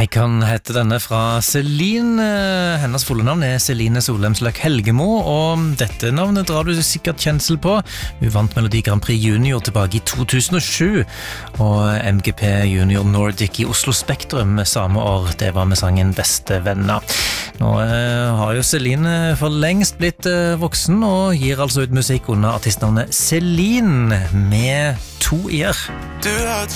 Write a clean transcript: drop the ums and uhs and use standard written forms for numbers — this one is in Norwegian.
Icon heter denne fra Celine. Hennes fulle navn Celine Solheim Sløk Helgemo, og dette navnet drar du sikkert kjensel på. Hun vant Melodi Grand Prix Junior tilbake i 2007, og MGP Junior Nordic i Oslo Spektrum samme år. Det var med sangen Beste Venner. Nå har jo Celine for lengst blitt voksen, og gir altså ut musikk under artistnavnet Celine med 2 i-er.